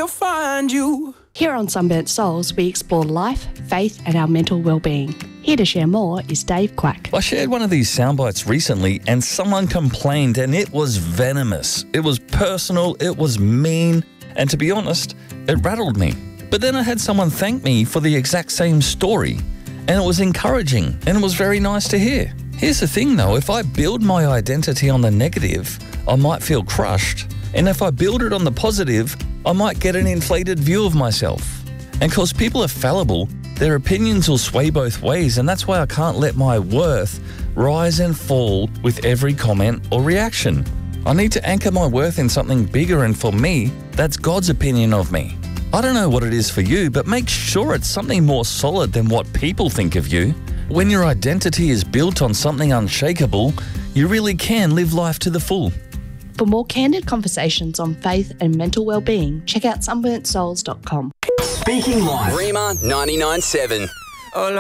will find you. Here on Sunburnt Souls, we explore life, faith, and our mental well-being. Here to share more is Dave Quack. I shared one of these sound bites recently and someone complained, and it was venomous. It was personal, it was mean, and to be honest, it rattled me. But then I had someone thank me for the exact same story, and it was encouraging, and it was very nice to hear. Here's the thing though, if I build my identity on the negative, I might feel crushed. And if I build it on the positive, I might get an inflated view of myself. And because people are fallible, their opinions will sway both ways, and that's why I can't let my worth rise and fall with every comment or reaction. I need to anchor my worth in something bigger, and for me, that's God's opinion of me. I don't know what it is for you, but make sure it's something more solid than what people think of you. When your identity is built on something unshakable, you really can live life to the full. For more candid conversations on faith and mental well-being, check out sunburntsouls.com. Speaking Life. Rima 99.7.